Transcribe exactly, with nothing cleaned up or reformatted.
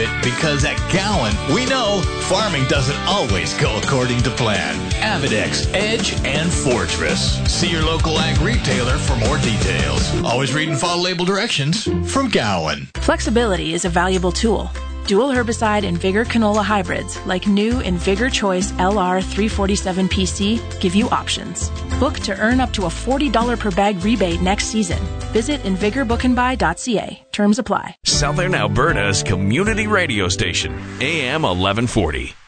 it, because at Gowan, we know farming doesn't always go according to plan. Avidex, Edge, and Fortress. See your local ag retailer for more details. Always read and follow label directions from Gowan. Flexibility is a valuable tool. Dual herbicide and Vigor canola hybrids, like new InVigor Choice L R three forty-seven P C, give you options. Book to earn up to a forty dollars per bag rebate next season. Visit invigor book and buy dot c a. Terms apply. Southern Alberta's community radio station, A M eleven forty.